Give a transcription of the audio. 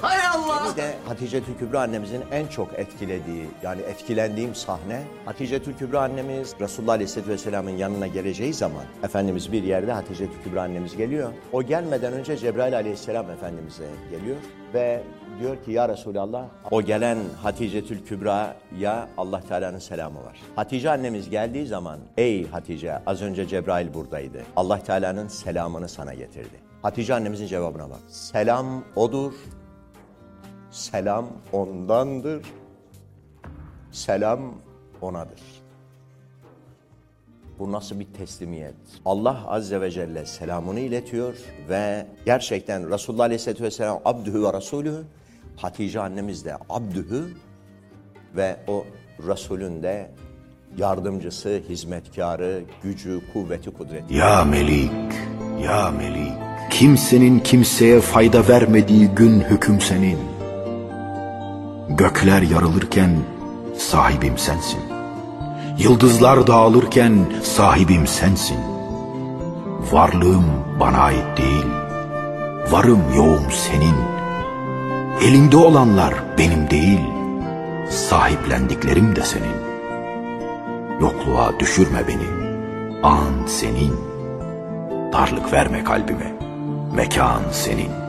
Hay Allah! Bir de Hatice-tül Kübra annemizin en çok etkilediği, yani etkilendiğim sahne, Hatice-tül Kübra annemiz Resulullah Aleyhisselatü Vesselam'ın yanına geleceği zaman, Efendimiz bir yerde, Hatice-tül Kübra annemiz geliyor. O gelmeden önce Cebrail Aleyhisselam Efendimiz'e geliyor ve diyor ki ya Resulallah, o gelen Hatice-tül Kübra'ya Allah Teala'nın selamı var. Hatice annemiz geldiği zaman, ey Hatice, az önce Cebrail buradaydı. Allah Teala'nın selamını sana getirdi. Hatice annemizin cevabına bak. Selam odur, selam ondandır, selam onadır. Bu nasıl bir teslimiyet? Allah Azze ve Celle selamını iletiyor ve gerçekten Resulullah Aleyhisselatü Vesselam abdühü ve rasulühü, Hatice annemiz de abdühü ve o Resulün de yardımcısı, hizmetkarı, gücü, kuvveti, kudreti. Ya Melik, ya Melik, kimsenin kimseye fayda vermediği gün hüküm senin. Gökler yarılırken sahibim sensin. Yıldızlar dağılırken sahibim sensin. Varlığım bana ait değil, varım yoğum senin. Elinde olanlar benim değil, sahiplendiklerim de senin. Yokluğa düşürme beni, an senin. Darlık verme kalbime, mekan senin.